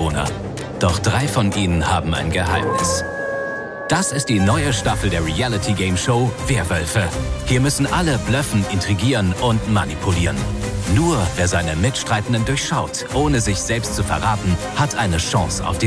Dorfbewohner. Doch 3 von ihnen haben ein Geheimnis. Das ist die neue Staffel der Reality-Game-Show Werwölfe. Hier müssen alle bluffen, intrigieren und manipulieren. Nur wer seine Mitstreitenden durchschaut, ohne sich selbst zu verraten, hat eine Chance auf die